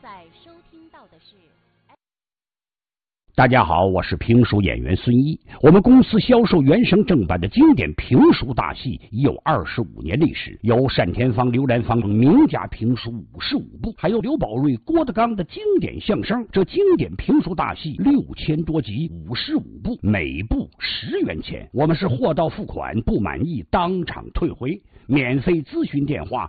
在收听到的是。 大家好，我是评书演员孙一。我们公司销售原声正版的经典评书大戏已有25年历史，有单田芳、刘兰芳名家评书55部，还有刘宝瑞、郭德纲的经典相声。这经典评书大戏6000多集，55部，每部10元钱。我们是货到付款，不满意当场退回。免费咨询电话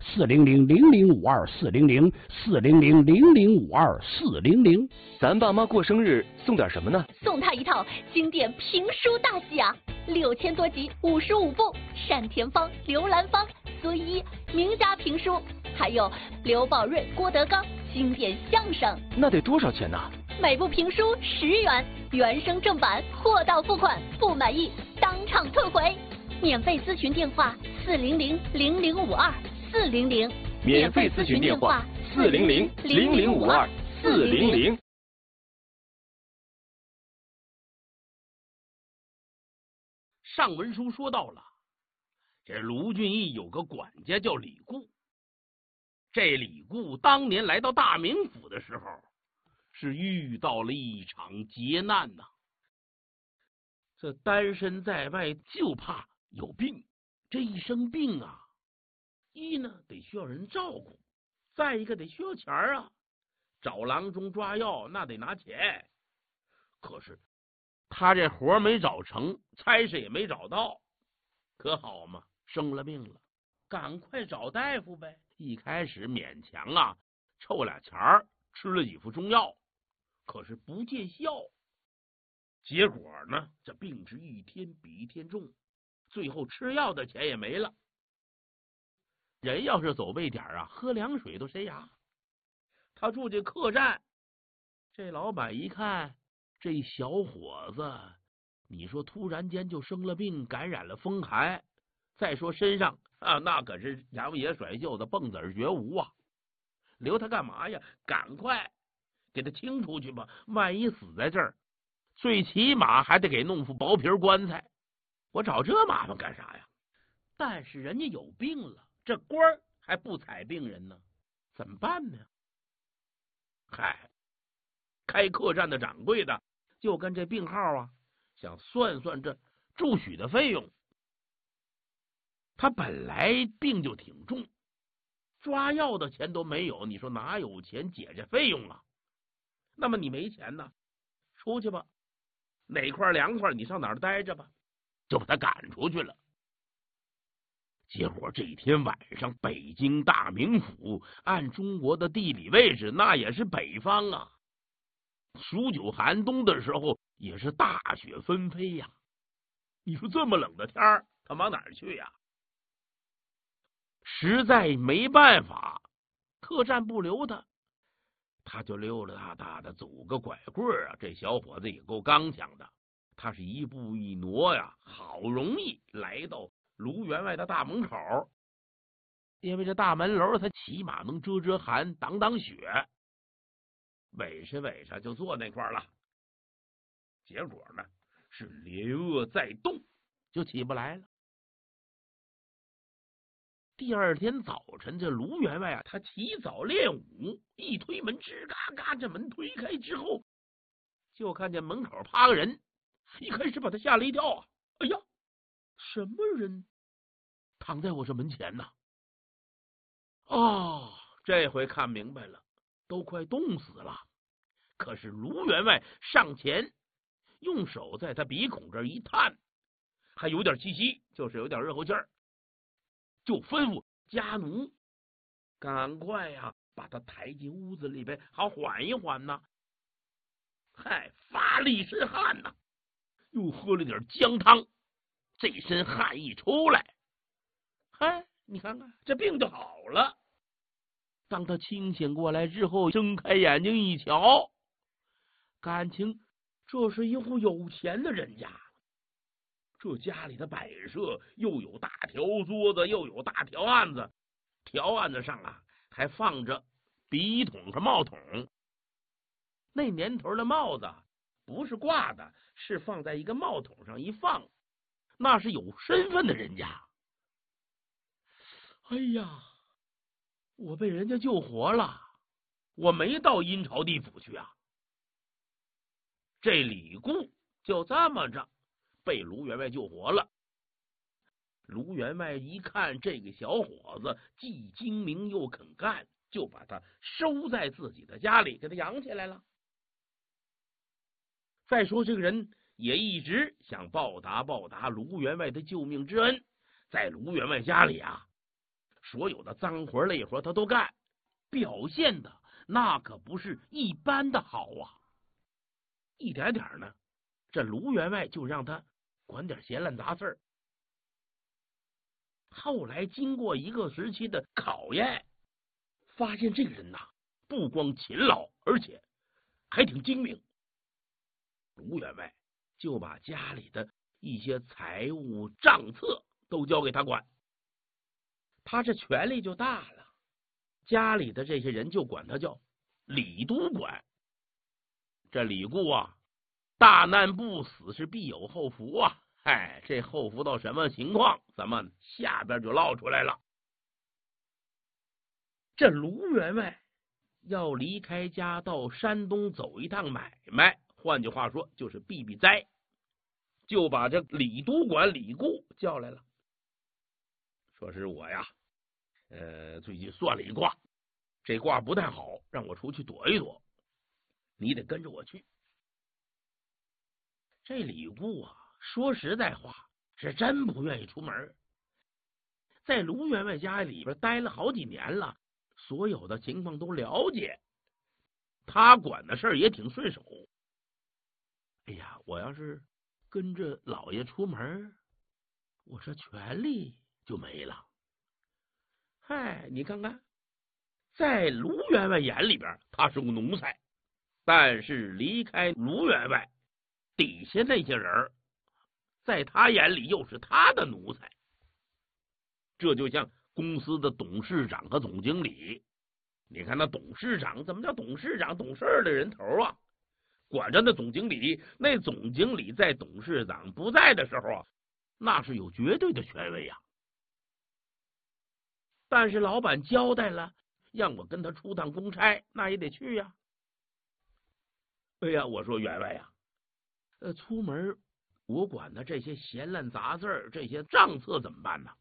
400-0052-400，400-0052-400。 咱爸妈过生日送点什么呢？ 送他一套经典评书大戏啊，6000多集55部，单田芳、刘兰芳、孙一名家评书，还有刘宝瑞、郭德纲经典相声。 那得多少钱呢？ 每部评书10元，原声正版，货到付款，不满意当场退回。免费咨询电话400-0052-400， 免费咨询电话400-0052-400。 上文书说到了，这卢俊义有个管家叫李固。这李固当年来到大名府的时候，是遇到了一场劫难呐。这单身在外，就怕有病。这一生病啊，一呢得需要人照顾，再一个得需要钱啊。找郎中抓药那得拿钱，可是他这活没找成，差事也没找到，可好嘛，生了病了，赶快找大夫呗。一开始勉强啊凑俩钱儿，吃了几副中药，可是不见效。结果呢，这病是一天比一天重，最后吃药的钱也没了。人要是走背点啊，喝凉水都塞牙。他住这客栈，这老板一看这小伙子，你说突然间就生了病，感染了风寒，再说身上啊，那可是杨野甩袖子，蹦子绝无啊！留他干嘛呀？赶快给他清出去吧，万一死在这儿，最起码还得给弄副薄皮棺材。我找这麻烦干啥呀？但是人家有病了，这官儿还不采病人呢，怎么办呢？嗨，开客栈的掌柜的就跟这病号啊，想算算这住许的费用。他本来病就挺重，抓药的钱都没有，你说哪有钱解这费用啊？那么你没钱呢，出去吧，哪块凉快你上哪儿待着吧，就把他赶出去了。结果这天晚上，北京大名府按中国的地理位置，那也是北方啊。数九寒冬的时候，也是大雪纷飞呀。你说这么冷的天儿，他往哪儿去呀？实在没办法，客栈不留他，他就溜溜达达的走个拐棍啊。这小伙子也够刚强的，他是一步一挪呀，好容易来到卢员外的大门口。因为这大门楼他起码能遮寒挡挡雪，委实就坐那块了。结果呢是连饿再冻，就起不来了。第二天早晨，这卢员外啊，他起早练武，一推门，吱嘎嘎，这门推开之后，就看见门口趴个人。一开始把他吓了一跳啊！哎呀，什么人躺在我这门前呢？哦，这回看明白了，都快冻死了。可是卢员外上前，用手在他鼻孔这一探，还有点气息，就是有点热乎气儿，就吩咐家奴赶快呀，把他抬进屋子里边，好缓一缓呐。嗨，发了一身汗呐，又喝了点姜汤，这身汗一出来，嗨，你看看这病就好了。当他清醒过来之后，睁开眼睛一瞧，感情这是一户有钱的人家。这家里的摆设又有大条桌子，又有大条案子，条案子上啊还放着笔筒和帽筒。那年头的帽子不是挂的，是放在一个帽筒上一放，那是有身份的人家。哎呀，我被人家救活了， 我没到阴曹地府去啊。这李固就这么着被卢员外救活了。卢员外一看这个小伙子既精明又肯干，就把他收在自己的家里，给他养起来了。再说这个人也一直想报答卢员外的救命之恩，在卢员外家里啊，所有的脏活累活他都干，表现的那可不是一般的好啊。一点点呢，这卢员外就让他管点闲烂杂事。后来经过一个时期的考验，发现这个人呐，不光勤劳，而且还挺精明。卢员外就把家里的一些财务账册都交给他管，他这权力就大了。家里的这些人就管他叫李督管。这李固啊，大难不死是必有后福啊！这后福到什么情况，咱们下边就唠出来了。这卢员外要离开家到山东走一趟买卖，换句话说就是避避灾，就把这李督管李固叫来了，说是我呀，最近算了一卦，这卦不太好，让我出去躲一躲，你得跟着我去。这李固啊，说实在话，是真不愿意出门。在卢员外家里边待了好几年了，所有的情况都了解，他管的事儿也挺顺手。哎呀，我要是跟着老爷出门，我这权力就没了。你看看，在卢员外眼里边，他是个奴才，但是离开卢员外，底下那些人在他眼里又是他的奴才。这就像公司的董事长和总经理，你看那董事长怎么叫董事长？懂事的人头啊，管着那总经理，那总经理在董事长不在的时候啊，那是有绝对的权威啊。但是老板交代了，让我跟他出趟公差，那也得去呀。哎呀，我说员外呀，出门我管的这些闲烂杂事，这些账册怎么办呢？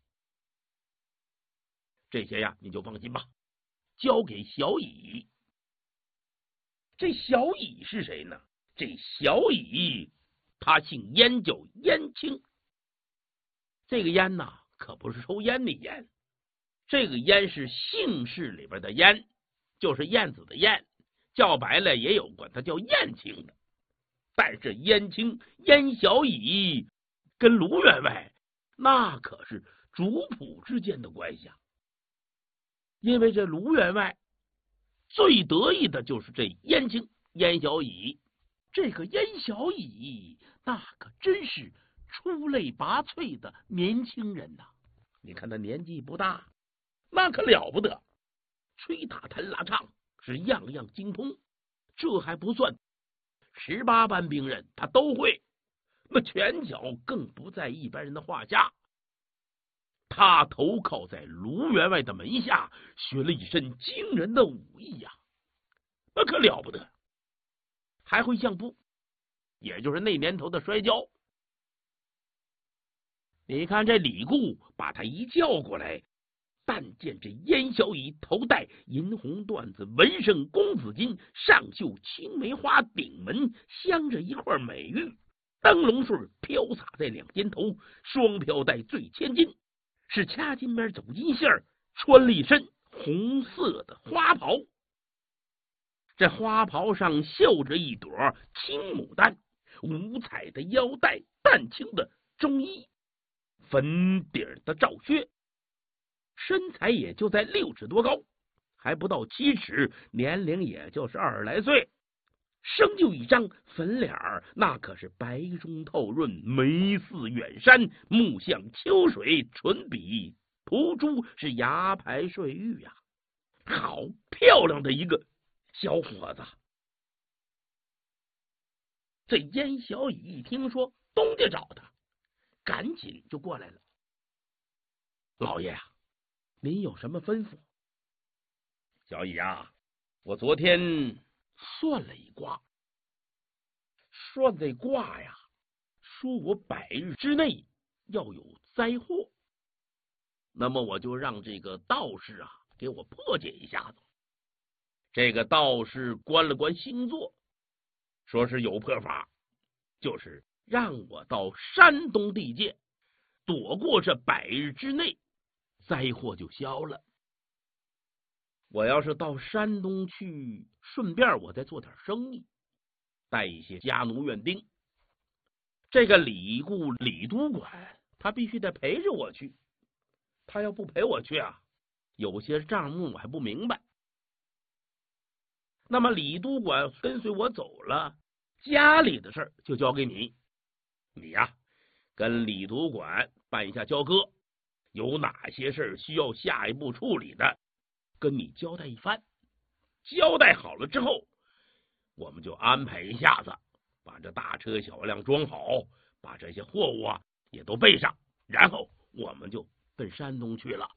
这些呀，你就放心吧，交给小乙。这小乙是谁呢？这小乙他姓燕，叫燕青。这个烟呐，可不是抽烟的烟，这个燕是姓氏里边的燕，就是燕子的燕，叫白了也有管他叫燕青的。但是燕青燕小乙跟卢员外那可是主仆之间的关系啊。因为这卢员外最得意的就是这燕青燕小乙，这个燕小乙那可真是出类拔萃的年轻人呐。你看他年纪不大，那可了不得，吹打弹拉唱是样样精通。这还不算，18般兵刃他都会，那拳脚更不在一般人的话下。他投靠在卢员外的门下，学了一身惊人的武艺呀，那可了不得。还会相扑，也就是那年头的摔跤。你看这李固把他一叫过来，但见这燕小乙头戴银红缎子纹身公子巾，上绣青梅花顶门，镶着一块美玉，灯笼穗飘洒在两肩头，双飘带最千金，是掐金边走金线，穿了一身红色的花袍。这花袍上绣着一朵青牡丹，五彩的腰带，淡青的中衣，粉底的罩靴，身材也就在6尺多高，还不到7尺，年龄也就是20来岁，生就一张粉脸儿，那可是白中透润，眉似远山，目像秋水，唇比涂朱，是牙白睡玉呀，好漂亮的一个小伙子。这燕小乙一听说东家找他，赶紧就过来了。老爷啊，您有什么吩咐？小乙啊， 我昨天算了一卦，算这卦呀，说我100日之内要有灾祸。那么我就让这个道士啊给我破解一下子。这个道士观了观星座，说是有破法，就是让我到山东地界躲过这100日之内，灾祸就消了。我要是到山东去，顺便我再做点生意，带一些家奴院丁。这个李固李督管他必须得陪着我去，他要不陪我去啊，有些账目我还不明白。那么李督管跟随我走了，家里的事儿就交给你，你呀跟李督管办一下交割，有哪些事儿需要下一步处理的，跟你交代一番。交代好了之后，我们就安排一下子，把这大车小辆装好，把这些货物啊也都备上，然后我们就奔山东去了。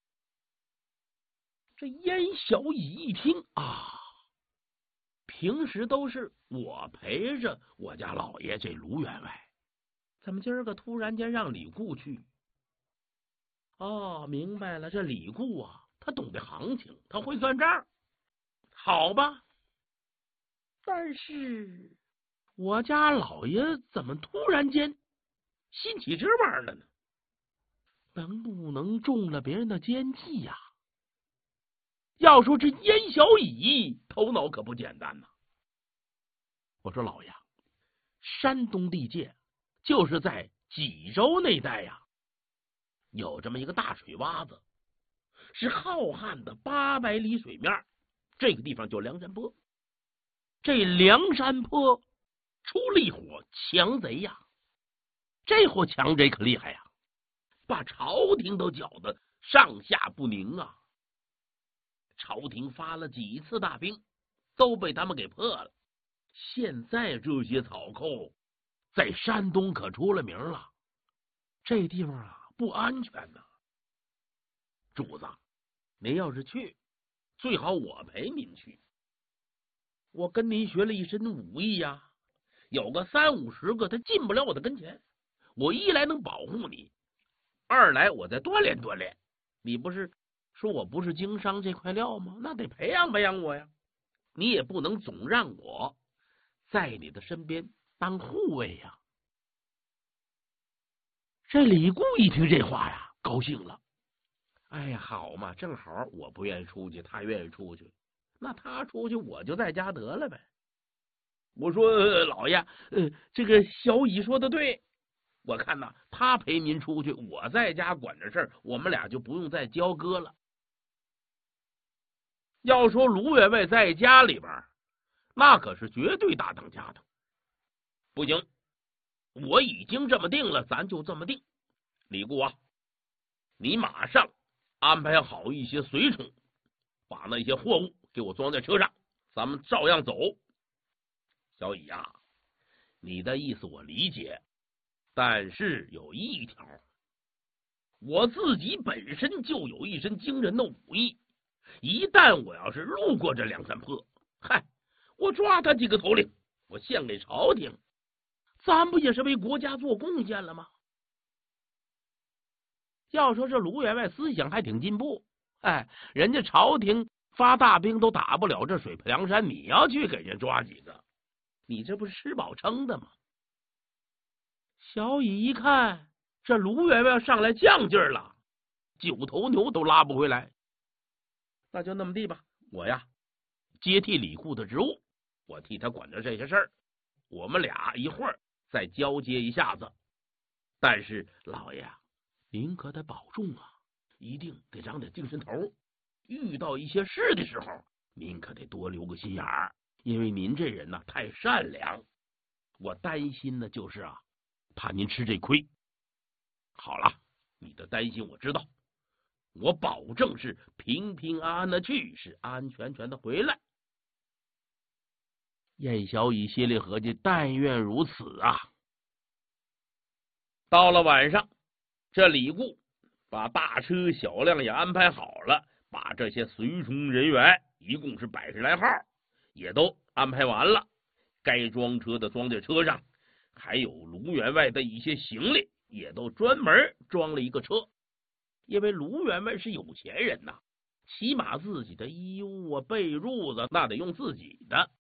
这燕小乙一听啊，平时都是我陪着我家老爷这卢员外，怎么今儿个突然间让李固去？哦，明白了，这李固啊，他懂得行情，他会算账，好吧。但是我家老爷怎么突然间心起这玩意儿了呢？能不能中了别人的奸计呀？要说这燕小乙头脑可不简单呐。我说老爷，山东地界就是在济州那带呀，有这么一个大水洼子，是浩瀚的800里水面，这个地方叫梁山坡。这梁山坡出了一伙强贼呀，这伙强贼可厉害呀，把朝廷都搅得上下不宁啊。朝廷发了几次大兵，都被他们给破了。现在这些草寇在山东可出了名了，这地方啊不安全呐。主子，您要是去，最好我陪您去。我跟您学了一身武艺呀，有个30-50个，他进不了我的跟前。我一来能保护你，二来我再锻炼锻炼。你不是说我不是经商这块料吗？那得培养培养我呀。你也不能总让我在你的身边当护卫呀。这李固一听这话呀，高兴了。哎呀，好嘛，正好我不愿意出去，他愿意出去，那他出去我就在家得了呗。我说老爷，这个小乙说的对，我看呐，他陪您出去，我在家管着事儿，我们俩就不用再交割了。要说卢员外在家里边，那可是绝对大当家的。不行，我已经这么定了，咱就这么定。李固啊，你马上安排好一些随从，把那些货物给我装在车上，咱们照样走。小乙啊，你的意思我理解，但是有一条，我自己本身就有一身惊人的武艺，一旦我要是路过这梁山坡，嗨，我抓他几个头领，我献给朝廷，咱不也是为国家做贡献了吗？要说这卢员外思想还挺进步，哎，人家朝廷发大兵都打不了这水泊梁山，你要去给人抓几个，你这不是吃饱撑的吗？小乙一看这卢员外上来犟劲儿了，9头牛都拉不回来，那就那么地吧，我呀接替李固的职务，我替他管着这些事儿，我们俩一会儿再交接一下子。但是老爷，您可得保重啊，一定得长点精神头，遇到一些事的时候，您可得多留个心眼儿，因为您这人呢太善良，我担心的就是啊，怕您吃这亏。好了，你的担心我知道，我保证是平平安安的去，是安安全全的回来。燕小乙心里合计，但愿如此啊。到了晚上，这李固把大车小辆也安排好了，把这些随从人员一共是100来号，也都安排完了。该装车的装在车上，还有卢员外的一些行李也都专门装了一个车。因为卢员外是有钱人呐，起码自己的衣物啊、被褥子那得用自己的。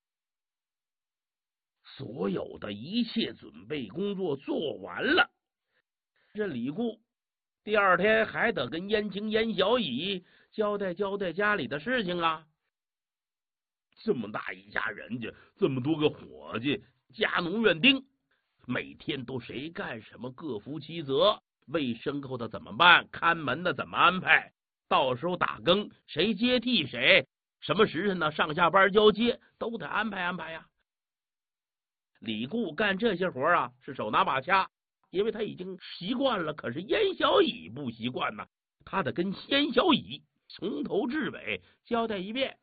所有的一切准备工作做完了，这李固第二天还得跟燕青、燕小乙交代家里的事情啊。这么大一家人家，这么多个伙计、家奴院丁，每天都谁干什么各负其责，喂牲口的怎么办，看门的怎么安排，到时候打更谁接替谁，什么时辰呢上下班交接都得安排呀。李固干这些活啊是手拿把掐，因为他已经习惯了。可是燕小乙不习惯呢，他得跟燕小乙从头至尾交代一遍。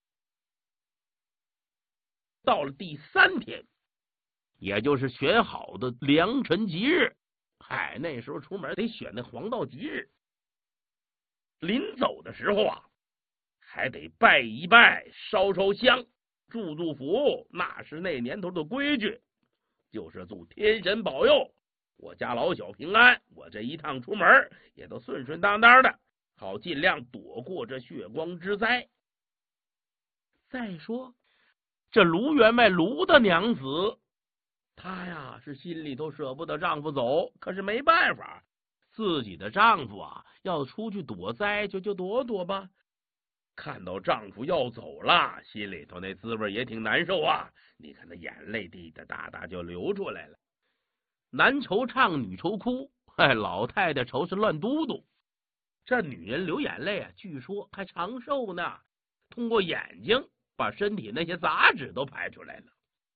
到了第3天，也就是选好的良辰吉日，那时候出门得选那黄道吉日。临走的时候啊，还得拜一拜，烧香，祝福，那是那年头的规矩，就是祝天神保佑我家老小平安，我这一趟出门也都顺顺当当的，好尽量躲过这血光之灾。再说这卢员外卢大娘子，她呀是心里头舍不得丈夫走，可是没办法，自己的丈夫啊要出去躲灾，就躲吧。看到丈夫要走了，心里头那滋味也挺难受啊。你看那眼泪滴答答答就流出来了。男愁唱，女愁哭，老太太愁是乱嘟嘟。这女人流眼泪啊，据说还长寿呢，通过眼睛把身体那些杂质都排出来了。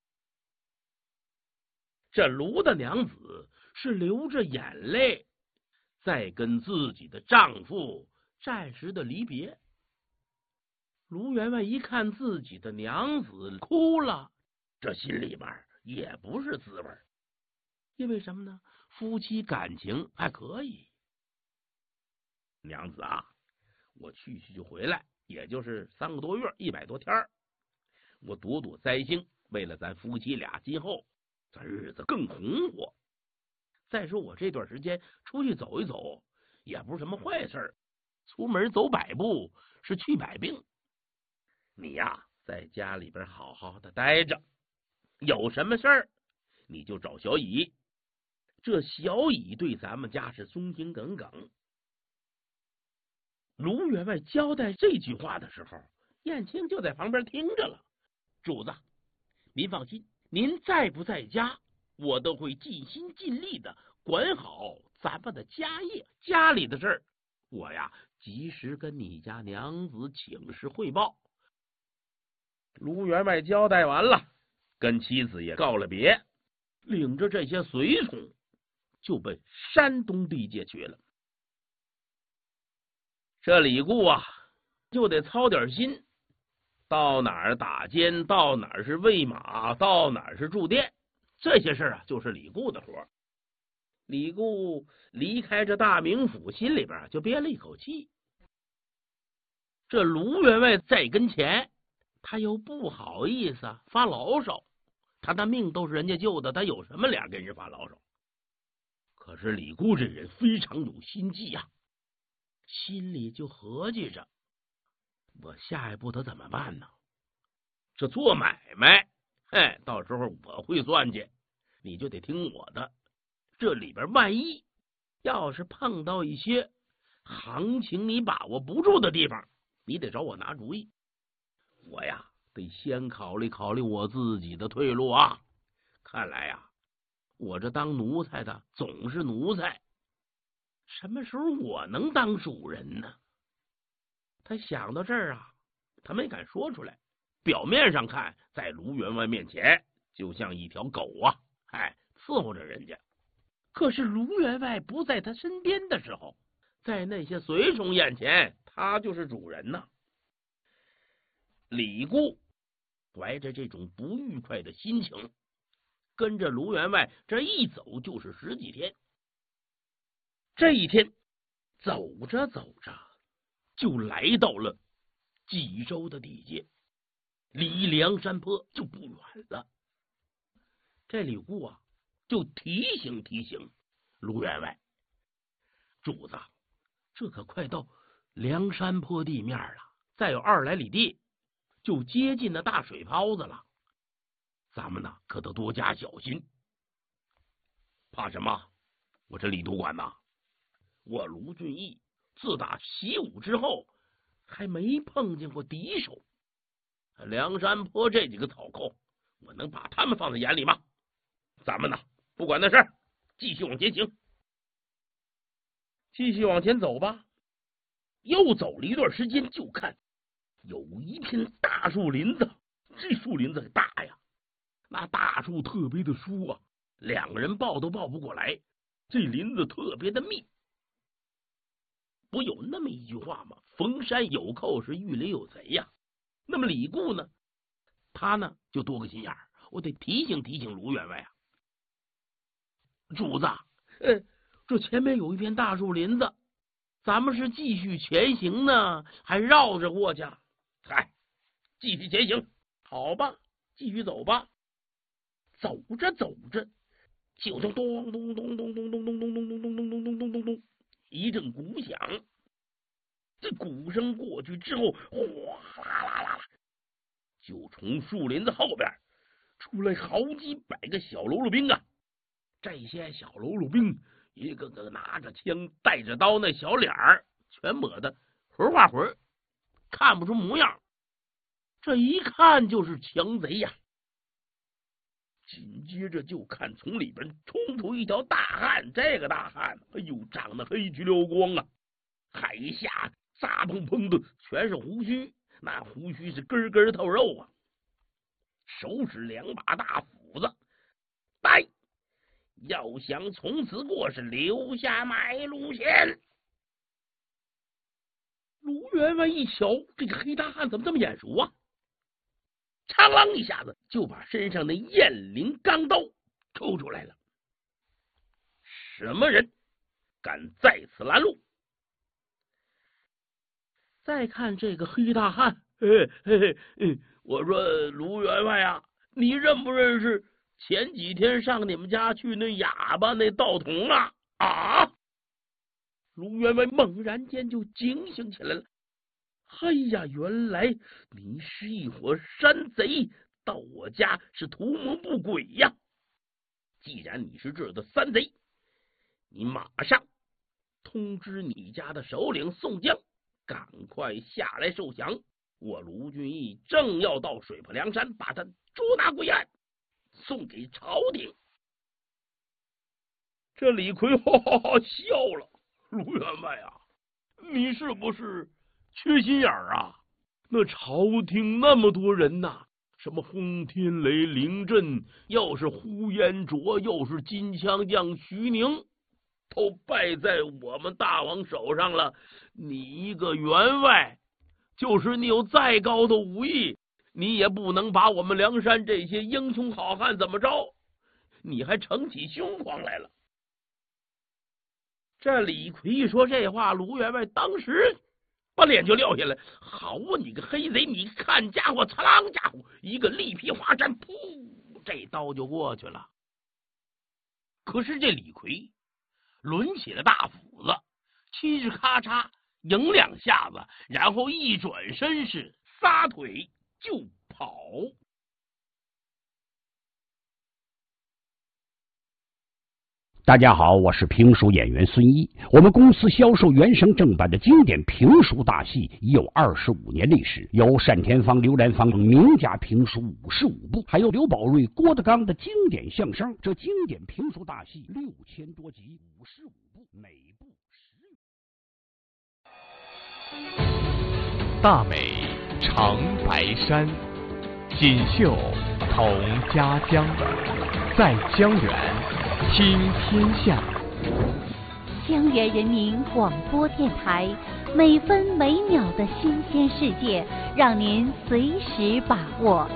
这卢大娘子是流着眼泪在跟自己的丈夫暂时的离别。卢员外一看自己的娘子哭了，这心里边也不是滋味。因为什么呢？夫妻感情还可以。娘子啊，我去就回来，也就是3个多月，100多天，我躲灾星，为了咱夫妻俩今后咱日子更红火。再说我这段时间出去走一走也不是什么坏事，出门走100步是去100病。你呀在家里边好好的待着，有什么事儿你就找小乙，这小乙对咱们家是忠心耿耿。卢员外交代这句话的时候，燕青就在旁边听着了。主子，您放心，您在不在家，我都会尽心尽力的管好咱们的家业，家里的事儿，我呀及时跟你家娘子请示汇报。卢员外交代完了，跟妻子也告了别，领着这些随从就奔山东地界去了。这李固啊就得操点心，到哪儿打尖，到哪儿是喂马，到哪儿是驻店，这些事啊就是李固的活。李固离开这大名府，心里边就憋了一口气。这卢员外在跟前，他又不好意思发牢骚，他的命都是人家救的，他有什么脸跟人发牢骚？可是李固这人非常有心计呀，心里就合计着，我下一步他怎么办呢？这做买卖，到时候我会算计，你就得听我的。这里边万一要是碰到一些行情你把握不住的地方，你得找我拿主意。我呀得先考虑考虑我自己的退路啊。看来呀，我这当奴才的总是奴才，什么时候我能当主人呢？他想到这儿啊，他没敢说出来。表面上看，在卢员外面前就像一条狗啊，伺候着人家。可是卢员外不在他身边的时候，在那些随从眼前，他就是主人呐。李固怀着这种不愉快的心情，跟着卢员外这一走就是10几天。这一天走着走着，就来到了冀州的地界，离梁山坡就不远了。这李固啊，就提醒卢员外，主子，这可快到梁山坡地面了，再有2来里地，就接近那大水泡子了。咱们呢，可得多加小心。怕什么？我这李督官呐，我卢俊义自打习武之后，还没碰见过敌手。梁山坡这几个草寇，我能把他们放在眼里吗？咱们呢，不管那事儿，继续往前行。继续往前走吧。又走了一段时间，就看有一片大树林子，这树林子大呀，那大树特别的疏啊，2个人抱都抱不过来，这林子特别的密。不有那么一句话吗？逢山有寇是遇雷有贼呀。那么李固呢，他呢就多个心眼儿，我得提醒卢员外啊。主子，这前面有一片大树林子，咱们是继续前行呢，还绕着过去？嗨，继续前行，好吧，继续走吧。走着走着，就听咚咚咚咚咚咚咚咚咚咚咚咚咚咚咚咚一阵鼓响。这鼓声过去之后，哗啦啦啦啦，就从树林子后边出来好几百个小喽啰兵啊！这些小喽啰兵一个个拿着枪带着刀，那小脸儿全抹得魂化魂，看不出模样，这一看就是强贼呀。紧接着就看从里边冲出一条大汉，这个大汉哎呦长得黑黢溜光啊，海下扎蓬蓬的全是胡须，那胡须是根根透肉啊，手使2把大斧子，来，要想从此过是留下买路钱。卢员外一瞧，这个黑大汉怎么这么眼熟啊？苍啷一下子就把身上的雁翎钢刀抽出来了。什么人敢在此拦路？再看这个黑大汉，我说卢员外啊，你认不认识前几天上你们家去那哑巴那道童啊？啊！卢员外猛然间就警醒起来了。哎呀，原来你是一伙山贼，到我家是图谋不轨呀！既然你是这的山贼，你马上通知你家的首领宋江，赶快下来受降。我卢俊义正要到水泊梁山，把他捉拿归案，送给朝廷。这李逵哈哈哈笑了，卢员外啊，你是不是缺心眼儿啊？那朝廷那么多人呐，什么轰天雷、凌震，又是呼延灼，又是金枪将徐宁，都败在我们大王手上了。你一个员外，就是你有再高的武艺，你也不能把我们梁山这些英雄好汉怎么着？你还逞起凶狂来了。这李逵一说这话，卢员外当时把脸就撂下来。好啊，你个黑贼，你看家伙，擦啷家伙，一个力劈华山，噗，这刀就过去了。可是这李逵抡起了大斧子，嘁哧咔嚓迎2下子，然后一转身是撒腿就跑。 大家好，我是评书演员孙一。我们公司销售原声正版的经典评书大戏已有25年历史，有单田芳、刘兰芳名家评书55部，还有刘宝瑞、郭德纲的经典相声。这经典评书大戏6000多集，55部，每部10元。 大美长白山，锦绣同家乡，在江源听天下。 江源人民广播电台，每分每秒的新鲜世界，让您随时把握。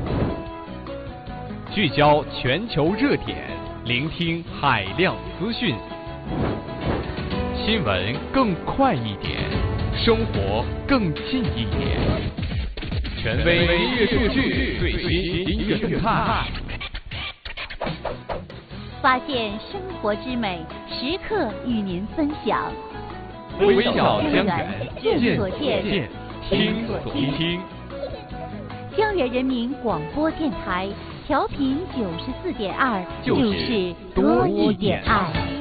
聚焦全球热点，聆听海量资讯，新闻更快一点， 生活更近一点。权威音乐数据，最新音乐动态， 发现生活之美，时刻与您分享。 微小江源，见所见，听所听。 江源人民广播电台调频94.2，就是多一点爱。